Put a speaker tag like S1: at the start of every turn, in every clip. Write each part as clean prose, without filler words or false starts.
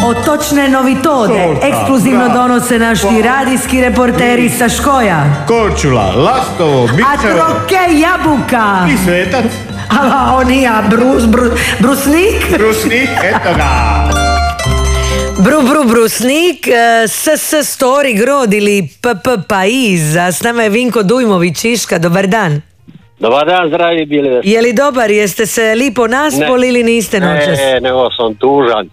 S1: Otočne novitode ekskluzivno donose naši radijski reporteri sa Škoja.
S2: Korčula, Lastovo, Bicevo.
S1: A troke jabuka.
S2: I Svetac.
S1: A on ja, Brusnik.
S2: Brusnik, eto ga.
S1: Brusnik, SS Story Grod ili PP Paiz, a s nama je Vinko Dujmović Iška, dobar dan.
S3: Dobar dan, zdravi bili.
S1: Je li dobar, jeste se lipo naspoli ili niste noćas?
S3: Ne, nego sam tužan.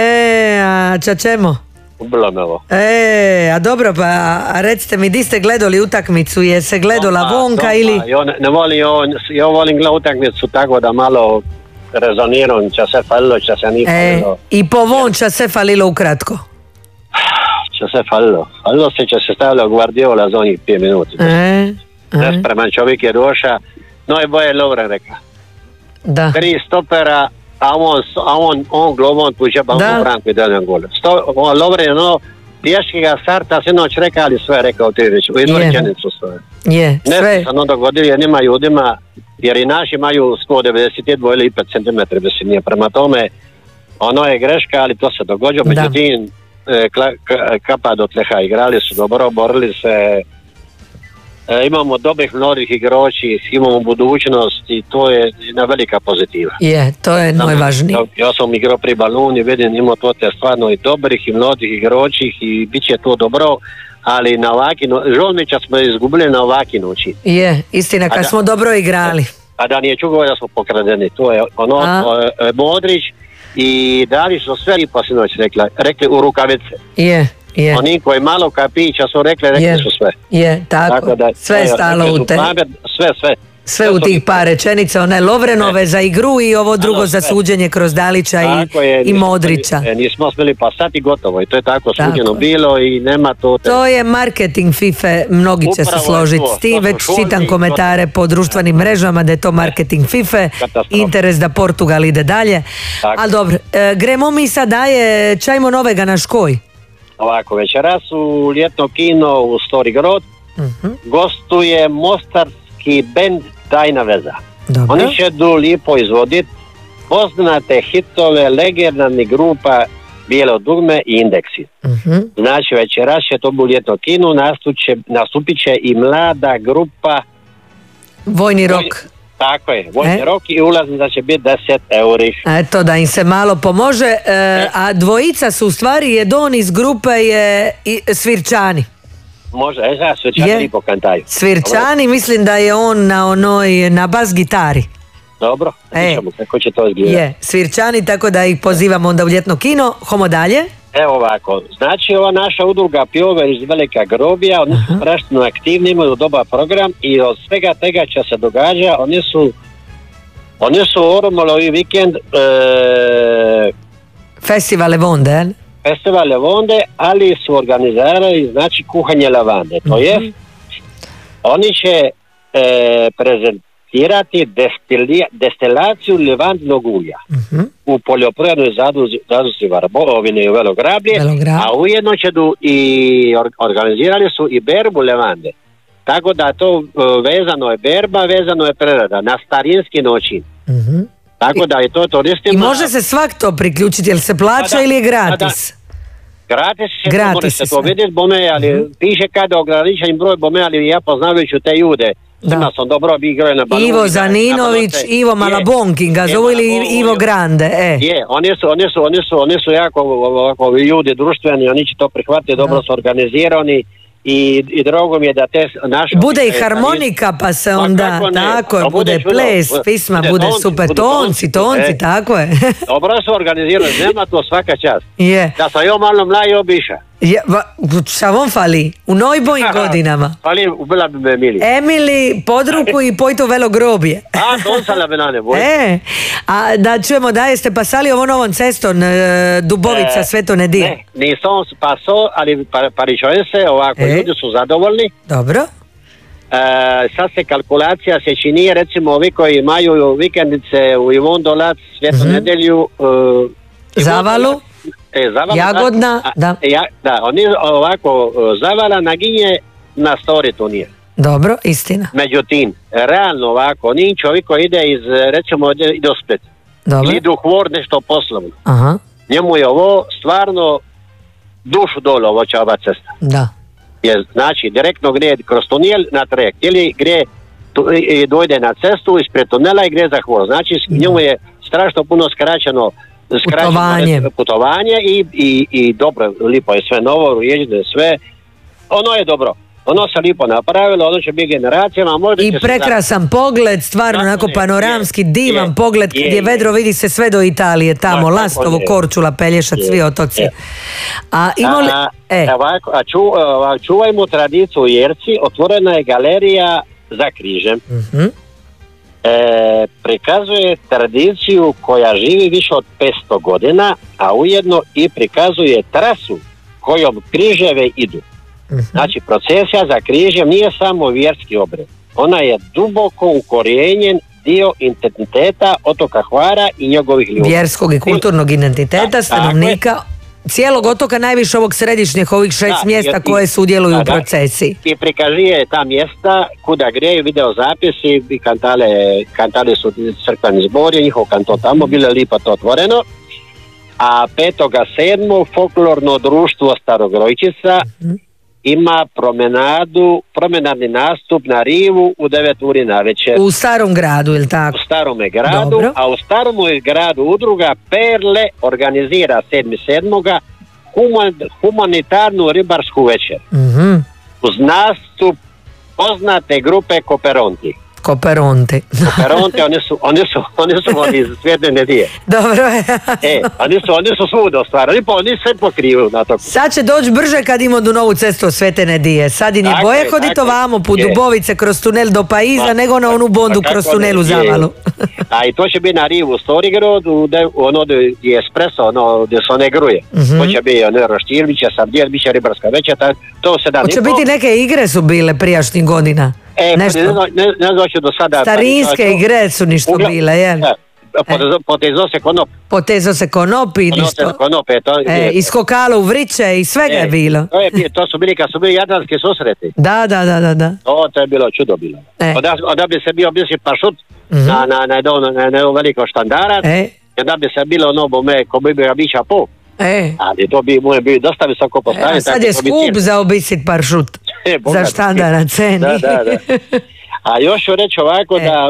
S1: A ča ćemo?
S3: Ubilo me ovo.
S1: A dobro, pa recite mi, di ste gledali utakmicu, je se gledala vonka ili...
S3: Ja volim gledati utakmicu tako da malo rezoniram, če se falilo, če se ni falilo.
S1: I po von ča se falilo ukratko?
S3: Če se falilo. Falilo se, če se stavilo Guardiola za onih 5 minuti. Nespreman čovjek je došao, no i boje Lovren reka.
S1: Da.
S3: 3 stopera, a on glovom tuđe pa on branku i deljan gol. Lovren je teškega starta sinoć rekao, ali sve rekao ti već, u jednu rečenicu svoje. Ne se dogodilo jednima ljudima, jer i naši imaju 192 ili 5 cm visine, prema tome ono je greška, ali to se dogođa, međutim kapa do tleha, igrali su dobro, borili se, imamo dobrih mladih igrači, imamo budućnost i to je jedna velika pozitiva.
S1: To je najvažnije.
S3: Ja sam igrao pri Baluni, vidim imamo to te stvarno i dobrih i mladih igračih i bit će to dobro, ali na ovaki, žal mi smo izgubili na ovaki noći.
S1: Istina, kad smo dobro igrali.
S3: A da nije čugo da smo pokradeni, to je Modrić i dali su sve i pa sinoć rekli u rukavice. Oni koji malo kapića su rekli su sve.
S1: Tako da, sve je stalo u te. Sve u tih par rečenica, one Lovrenove za igru i ovo drugo za suđenje kroz Dalića i Modrića.
S3: Nismo smjeli pa sad i gotovo i to je tako suđeno bilo i nema to...
S1: To je marketing FIFA, mnogi će se složiti s tim, već čitam komentare po društvenim mrežama da je to marketing FIFA, interes da Portugal ide dalje. Ali dobro, gremo mi sad daje, čajmo novega na Škoj.
S3: Ovako, večeras u ljetno kino u Story Grod gostuje mostarski bend Tajna veza. Oni će lijepo izvoditi poznate hitove legendarnih grupa Bijelo dugme i Indeksi. Znači večeras će to u ljetno kino, nastupit će i mlada grupa
S1: Vojni rok.
S3: Tako je, Vojni rok i ulaznica će biti 10 euri.
S1: Eto, da im se malo pomože. A dvojica su u stvari, jedan iz grupe je Svirčani.
S3: Može, Svirčani lipo kantaju.
S1: Svirčani, mislim da je on na bas gitari.
S3: Dobro, vidimo kako će to izgledati.
S1: Svirčani, tako da ih pozivamo onda u ljetno kino. Homo dalje.
S3: Evo ovako, znači ova naša udruga Pjover iz Velika Grobija, oni su strašno aktivni, imaju dobar program i od svega tega će se događa, oni su oromali ovaj vikend
S1: Festival Levonde,
S3: Festival Levonde, ali su organizirali znači kuhanje lavande, to je oni će prezentirati destilaciju levandnog ulja u poljoprivrednoj zadruzi Varbovine i Velograblje, a ujedno će i organizirali su i berbu levande. Tako da to vezano je berba, vezano je prerada na starinski način. Tako da je to turistima...
S1: I može se svak to priključiti, jel se plaća ili je gratis?
S3: Gratis se to vidjeti, ali piše kada ograničen broj, ali ja poznavajući te ljude, ima sam dobro igrao na balonu.
S1: Ivo Zaninović, Ivo Malabonkin ga zovu ili Ivo Grande.
S3: Oni su jako ljudi društveni, oni će to prihvatiti, dobro su organizirani i drago mi je da te naše...
S1: Bude i harmonika pa se onda, tako je, bude ples, pisma, bude super, tonci, tako je.
S3: Dobro su organizirani, nema to svaka čast. Da sam jo malo mlaj obiša.
S1: Šta vam fali? U najboljim godinama.
S3: Fali, ubila bi me Emili.
S1: Emili, pod ruku i pojto Velo grobje.
S3: To sam labenane, boj.
S1: A da čujemo da jeste pasali ovo novom cestom Dubovica, Sveto Nedije.
S3: Ne, nisam pasao, ali paričujem se, ovako, ljudi su zadovoljni.
S1: Dobro.
S3: Sad se kalkulacija se čini, recimo ovi koji imaju vikendice u Ivon Dolac, Svetu Nedelju,
S1: Zavalu. Jagodna, da.
S3: Oni ovako, Zavala naginje na Story, to nije.
S1: Dobro, istina.
S3: Međutim, realno ovako, oni čovjek koji ide iz, recimo, ide u Split. Dobro. Idu u Hvor nešto poslovno. njemu je ovo stvarno dušu dole ovo će ova cesta.
S1: Da.
S3: Jer znači direktno gre kroz tunel na trajekt ili gre i dojde na cestu ispred tunela i gre za hvor. Znači njemu je strašno puno skraćeno putovanje i dobro, lipo je sve novo, ujeđeno sve. Ono je dobro. Ono se lipo napravilo, ono će biti generacijama.
S1: I prekrasan pogled, stvarno onako panoramski, divan pogled, gdje vedro vidi se sve do Italije, tamo, Lastovo, Korčula, Pelješac, svi otoci.
S3: Čuvajmo tradiciju u Jerci, otvorena je galerija za križem. Prikazuje tradiciju koja živi više od 500 godina, a ujedno i prikazuje trasu kojom križeve idu. Znači, procesija za križem nije samo vjerski obred. Ona je duboko ukorijenjen dio identiteta otoka Hvara i njegovih ljudi.
S1: Vjerskog i kulturnog identiteta stanovnika cijelog otoka, najviše ovog središnjih, ovih 6 mjesta koje sudjeluju u procesiji.
S3: I prikažuje ta mjesta kuda greju video zapisi i kantale su crkveni zbori, njihov kanto tamo, bilo je lipo to otvoreno. A 5.7. folklorno društvo Starogrojčica ima promenadni nastup na rivu u 9 uri na večer.
S1: U Starom gradu, ili tako?
S3: U Starome gradu, dobro. A u Starome gradu udruga Perle organizira 7.7. humanitarnu ribarsku večer. Uz nastup poznate grupe Koperonti.
S1: Koperonte,
S3: oni su iz Svete Nedije.
S1: Dobro je.
S3: Oni su svuda stvarali, pa oni sve pokriju na to.
S1: Sad će doći brže kad ima do novu cestu od Svete Nedije. Sad i nije boje hoditi ovamo put Dubovice kroz tunel do Paiza, nego na onu bondu kroz tunel u Zavalu.
S3: A i to će biti na rivu Starigrad, ono gdje je espresso, ono gdje se one gruje. To će biti roštilj, bit će sardijel, bit će ribarska večer, to se da.
S1: Hoće biti neke igre su bile prijašnjih godina.
S3: Ne znam do sada.
S1: Starinske igre su ništo bile, jel?
S3: Potezo se konop.
S1: Potezo se konop i ništo. I skokalo u vriće i svega je bilo.
S3: To su bili kad su bili jadranski susreti.
S1: Da.
S3: To je bilo čudo bilo. Onda bi se bio paršut na veliko štandarat. Onda bi se bilo ono bome ko bi ga bića po. Ali to bi mu je bio dosta visoko postavljeno.
S1: Sad je skup za obisit paršut. Za štandara ceni.
S3: Da. A još ću reći ovako da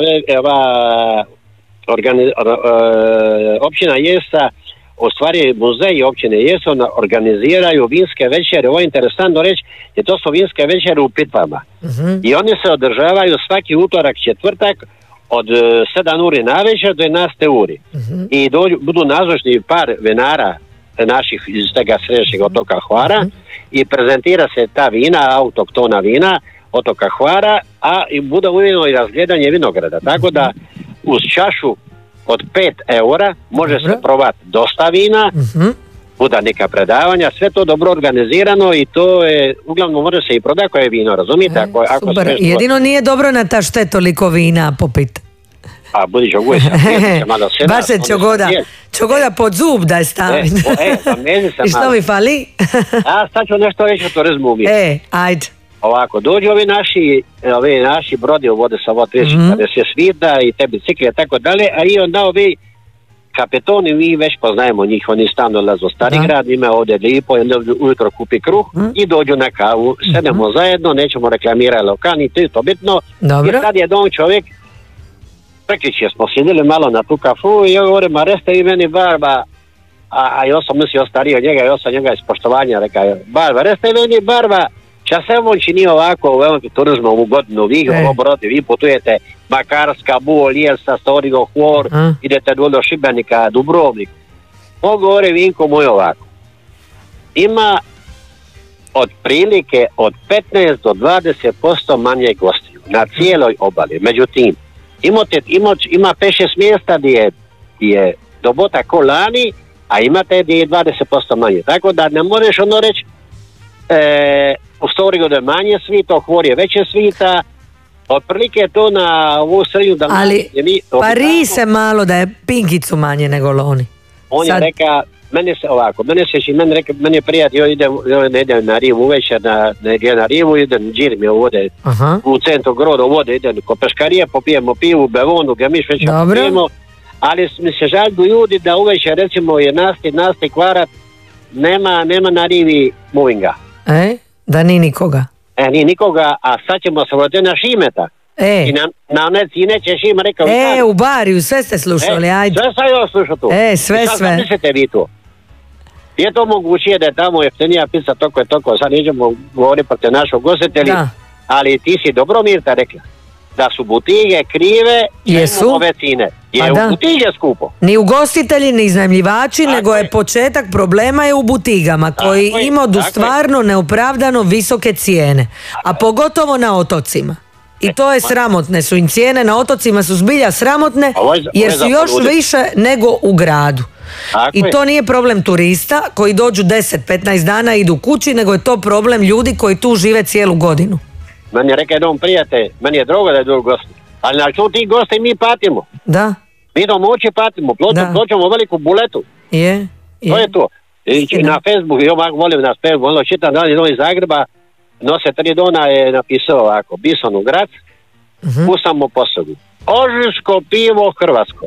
S3: općina Jesa, u stvari muzeji općine Jesa organiziraju vinske večere. Ovo je interesantno reći, jer to su vinske večere u Pitvama. I oni se održavaju svaki utorak, četvrtak od 7 uri na večer do 11 uri. I budu nazočni par vinara naših iz tega središnjeg otoka Hvara i prezentira se ta vina, autoktona vina otoka Hvara, a i bude ujedno i razgledanje vinograda. Tako da uz čašu od 5 eura može se probati dosta vina, bude neka predavanja, sve to dobro organizirano i to je, uglavnom može se i prodati koje je vino, razumijete?
S1: Super, jedino nije dobro na ta šte toliko vina popiti.
S3: A budi čoguje se malo seda.
S1: Baš se čogoda pod zub da je staviti. I što mi fali?
S3: Sad ću nešto reći o turizmu.
S1: Ajde.
S3: Ovako, dođu ovi naši brodi u vode sa 30 kada se svida i te bicikli i tako dalje, a i onda ovi kapetoni, mi već poznajemo njih, oni stalno lazu u Starigrad, ima ovdje lipo, ujutro kupi kruh i dođu na kavu, sedemo zajedno, nećemo reklamirati lokal, i to je to bitno. Jer sad je dom čovjek, prekriče smo sjedili malo na tu kafu i ja govorim, a reste i meni barba, a ja sam mislio stariji od njega, ja sam njega iz poštovanja rekao, barba, reste i meni barba, čas evo čini ovako u ovom turizmu ovu godinu, vi putujete Makarska, Buo, Lijesa, Storigo, Hvor, idete do Šibenika, Dubrovnik. On govori Vinko moj ovako, ima otprilike od 15 do 20% manje gostiju na cijeloj obali. Međutim, ima 5-6 mjesta gdje je dobota ko lani, a imate gdje je 20% manje. Tako da ne možeš ono reći u Storigodu je manje svita, u Hvor je veće svita, otprilike to na ovu srednju da...
S1: Ali pari se malo da je pinkicu manje nego loni.
S3: On je rekao, meni je prijatelj, idem na rivu uvečer, na rivu, idem džirim je vode, u centru groda vode, idem ko peškarije, popijemo pivu, bevonu, gemiš već popijemo, ali mi se žalju ljudi da uveče recimo 11. kvart nema na rivi movinga.
S1: Da ni nikoga.
S3: Ni nikoga, a sad ćemo se voditi na Šimeta. I na one cine će Šima rekao...
S1: u Bariju, sve ste slušali, ajde.
S3: Sve sam ja slušao tu.
S1: Sve.
S3: Sad mislite vi to. Je to moguće da je tamo jeftinija pizza toko, sad nećemo govoriti protiv našog gostitelji, ali ti si dobro Mirta rekla, da su butige krive i ove cine. Je u butige skupo.
S1: Ni ugostitelji, ni iznajmljivači, nego je početak problema je u butigama, koji imaju stvarno neopravdano visoke cijene, a pogotovo na otocima. I to je sramotne su im cijene, na otocima su zbilja sramotne, jer su još više nego u gradu. I to nije problem turista koji dođu 10-15 dana i idu kući, nego je to problem ljudi koji tu žive cijelu godinu.
S3: Meni je rekao jedan prijatelj, meni je drogo da je dođu gosti, ali na što ti gosti mi patimo.
S1: Da.
S3: Mi domoći patimo, pločemo veliku buletu. To je to. I na Facebook, ja volim na Facebook, čitam dan iz Zagreba, Nose 3 dona je napisao ovako, Bison u Grac, pustamo posadu. Ožiško pivo hrvatsko.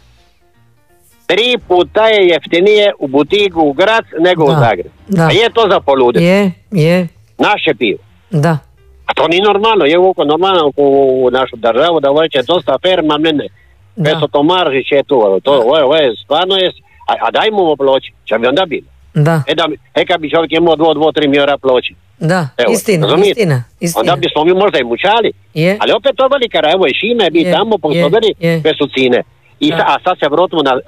S3: 3 puta je jeftinije u butigu u Grac nego u Zagreb. A je to za poluditi?
S1: Je.
S3: Naše pivo.
S1: Da.
S3: A to nije normalno, je oko normalno u našu državu da ovo će dosta ferma mene. Peso Tomaržić je tu, ovo je stvarno je, a dajmo ovo ploči, će bi onda bilo.
S1: Da.
S3: Kad bi čovjek imao 2-3 milijora ploči.
S1: Da, istina.
S3: Onda bismo mi možda i mučali. Ali opet to velika, evo i Šime, bi tamo poslobili bez su cine. A sad se vrotimo na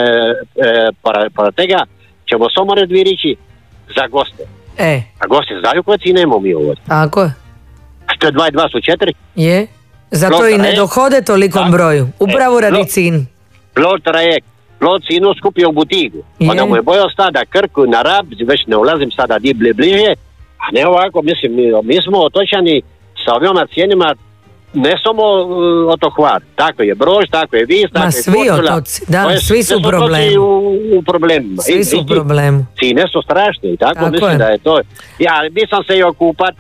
S3: para tega, ćemo samo reći 2 riječi za goste. A gosti znaju koje cine imamo mi ovdje.
S1: Tako je.
S3: Što je 2 i 2 su 4.
S1: Je. Zato i ne dohode tolikom broju. Upravo radi cin.
S3: Plot trajekt. Plot cinu skupio u butigu. Onda mu je bojao stada Krku na Rab, već ne ulazim sada bliže, a ne ovako, mislim, mi smo otočani sa ovima cijenima, ne samo otohvar, tako je Brož, tako je Vis, tako je
S1: svi otoci, svi su u problemu.
S3: U problemima.
S1: Svi su u problemu.
S3: Cine su strašne i tako mislim da je to. Ja, bi sam se i okupat.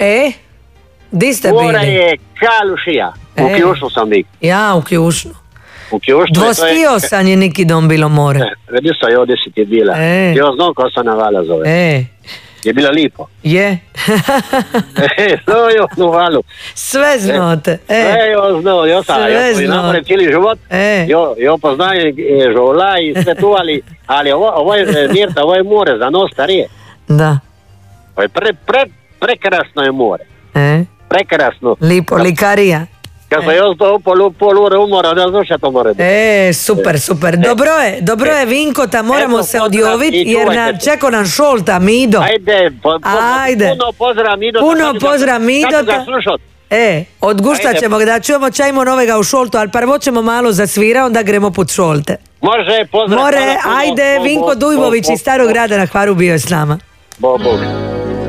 S1: Di ste bili?
S3: Mora je Kalušija, u Kljušnu sam nik.
S1: Ja, u Kljušnu. Dvostio sam je neki dom bilo more.
S3: Vidi sam, ovdje si ti bila. Ja znam ko se navala zove. Je bilo lipo.
S1: Je.
S3: Znao je onu valu.
S1: Sve znate.
S3: Sve jo znao, jo sam namorim cijeli život. Jo poznajem žola i sve tu, ali ovo je Mirta, ovo je more za nos starije.
S1: Da.
S3: Ovo je prekrasno je more. Prekrasno.
S1: Lipo, likarija.
S3: Kad sam još to pol ure umora, ne znam šta to more biti.
S1: Super. Dobro je Vinkota, moramo se odjoviti jer čeko nam Šolta, Mido.
S3: Ajde. Puno pozdrav Midota.
S1: Od gušta ćemo da čujemo čajmo novega u Šoltu, ali prvo ćemo malo zasvira, onda gremo put Šolte.
S3: Može, pozdrav.
S1: Ajde, Vinko Dujmović iz Starog grada na Hvaru bio je s nama.
S3: Bog.